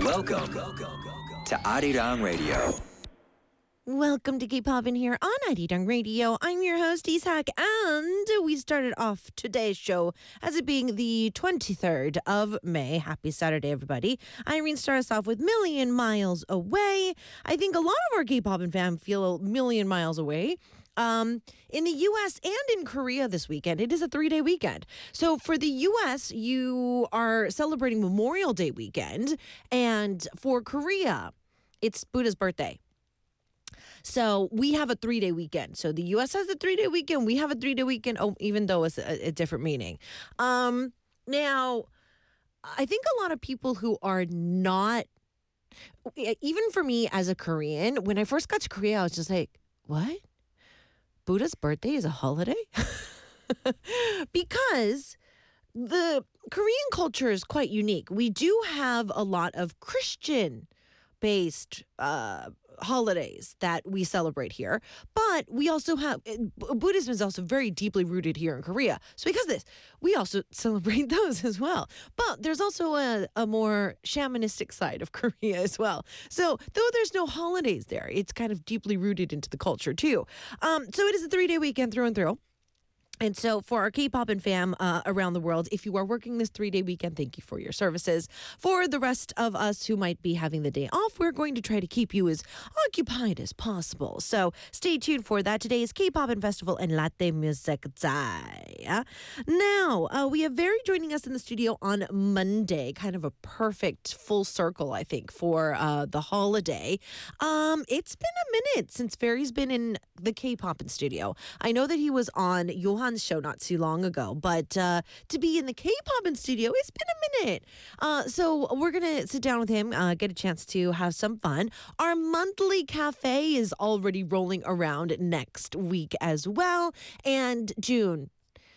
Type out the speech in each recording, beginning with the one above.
Welcome to Arirang Radio. Welcome to K-Pop in here on Arirang Radio. I'm your host, Isak, and we started off today's show as it being the 23rd of May. Happy Saturday, everybody. Irene starts off with Million Miles Away. I think a lot of our K-Pop and fam feel a million miles away. In the U.S. and in Korea this weekend, it is a 3-day weekend. So for the U.S., you are celebrating Memorial Day weekend, and for Korea, it's Buddha's birthday. So we have a 3-day weekend. So the U.S. has a 3-day weekend. We have a 3-day weekend, even though it's a different meaning. Now, I think a lot of people who are not, even for me as a Korean, when I first got to Korea, I was just like, what? Buddha's birthday is a holiday? Because the Korean culture is quite unique. We do have a lot of Christian-based holidays that we celebrate here, but we also have Buddhism is also very deeply rooted here in Korea. So because of this, we also celebrate those as well. But there's also a more shamanistic side of Korea as well. So though there's no holidays there, it's kind of deeply rooted into the culture too. So it is a 3-day weekend through and through. And so for our K-pop and fam around the world, if you are working this 3-day weekend, thank you for your services. For the rest of us who might be having the day off, we're going to try to keep you as occupied as possible. So stay tuned for that. Today is K-pop and Festival and Latte Music Day. Now, we have Very joining us in the studio on Monday, kind of a perfect full circle, I think, for the holiday. It's been a minute since Very's been in the K-pop in studio. I know that he was on Johan's show not too long ago, but to be in the K-pop in studio, it's been a minute. So we're going to sit down with him, get a chance to have some fun. Our monthly cafe is already rolling around next week as well. And June,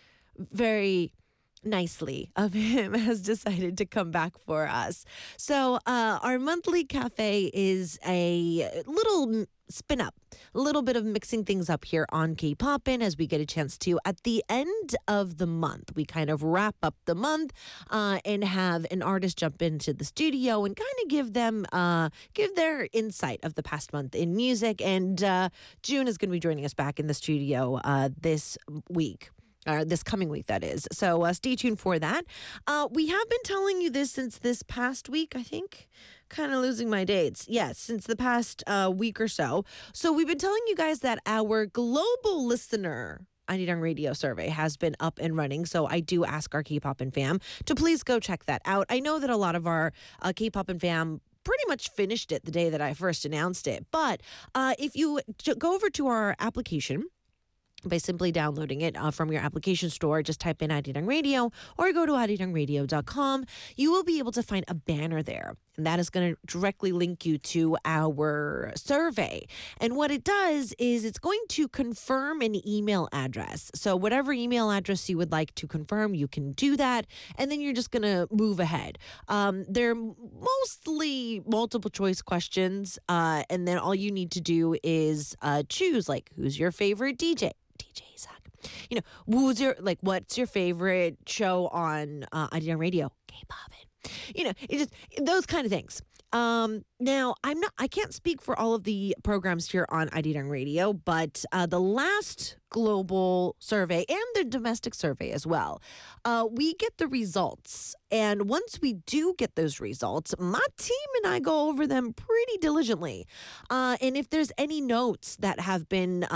very nicely of him, has decided to come back for us. So our monthly cafe is a little spin up, a little bit of mixing things up here on K-Poppin' as we get a chance to, at the end of the month, we kind of wrap up the month and have an artist jump into the studio and kind of give them, give their insight of the past month in music. And June is going to be joining us back in the studio this week. This coming week, that is. So stay tuned for that. We have been telling you this since this past week, I think. Kind of losing my dates. Yes, since the past week or so. So we've been telling you guys that our global listener Arirang Radio survey has been up and running. So I do ask our K-pop and fam to please go check that out. I know that a lot of our K-pop and fam pretty much finished it the day that I first announced it. But if you go over to our application, by simply downloading it from your application store, just type in Arirang Radio or go to arirangradio.com. You will be able to find a banner there, and that is going to directly link you to our survey. And what it does is it's going to confirm an email address. So whatever email address you would like to confirm, you can do that, and then you're just going to move ahead. They're mostly multiple choice questions, and then all you need to do is choose, like, who's your favorite DJ? DJ Isak. You know, what's your favorite show on Arirang Radio? K-Poppin'. You know, it just those kind of things. Now I can't speak for all of the programs here on Arirang Radio, but the last global survey and the domestic survey as well, we get the results. And once we do get those results, my team and I go over them pretty diligently. And if there's any notes that have been